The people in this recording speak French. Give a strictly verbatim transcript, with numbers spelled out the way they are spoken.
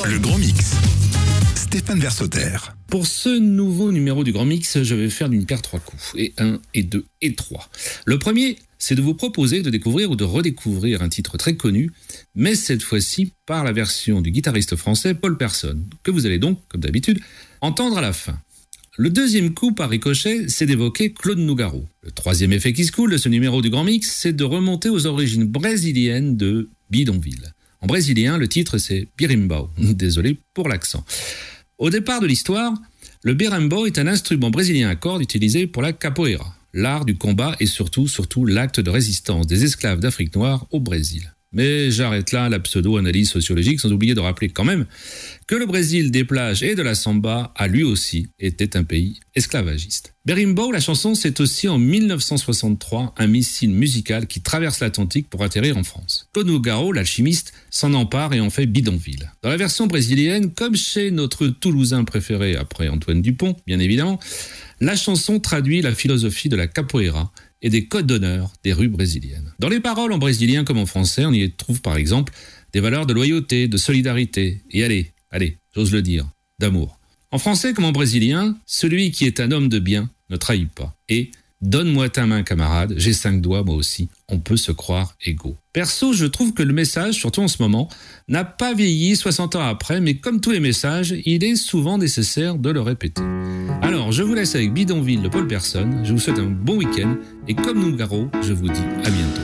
Le Grand Mix. Stéphane Versoter. Pour ce nouveau numéro du Grand Mix, je vais faire d'une pierre trois coups. Et un, et deux, et trois. Le premier, c'est de vous proposer de découvrir ou de redécouvrir un titre très connu, mais cette fois-ci par la version du guitariste français Paul Persson, que vous allez donc, comme d'habitude, entendre à la fin. Le deuxième coup, par ricochet, c'est d'évoquer Claude Nougaro. Le troisième effet qui se coule de ce numéro du Grand Mix, c'est de remonter aux origines brésiliennes de Bidonville. En brésilien, le titre, c'est Berimbau. Désolé pour l'accent. Au départ de l'histoire, le berimbau est un instrument brésilien à cordes utilisé pour la capoeira, l'art du combat et surtout, surtout l'acte de résistance des esclaves d'Afrique noire au Brésil. Mais j'arrête là la pseudo-analyse sociologique sans oublier de rappeler quand même que le Brésil des plages et de la samba a lui aussi été un pays esclavagiste. Berimbau, la chanson, c'est aussi en dix-neuf cent soixante-trois un missile musical qui traverse l'Atlantique pour atterrir en France. Claude Nougaro, l'alchimiste, s'en empare et en fait Bidonville. Dans la version brésilienne, comme chez notre Toulousain préféré après Antoine Dupont, bien évidemment, la chanson traduit la philosophie de la capoeira et des codes d'honneur des rues brésiliennes. Dans les paroles en brésilien comme en français, on y trouve par exemple des valeurs de loyauté, de solidarité et allez, allez, j'ose le dire, d'amour. En français comme en brésilien, celui qui est un homme de bien ne trahit pas. Et donne-moi ta main camarade, j'ai cinq doigts moi aussi, on peut se croire égaux. Perso, je trouve que le message, surtout en ce moment, n'a pas vieilli soixante ans après, mais comme tous les messages, il est souvent nécessaire de le répéter. Alors, je vous laisse avec Bidonville de Paul Persson, je vous souhaite un bon week-end, et comme Nougaro, je vous dis à bientôt.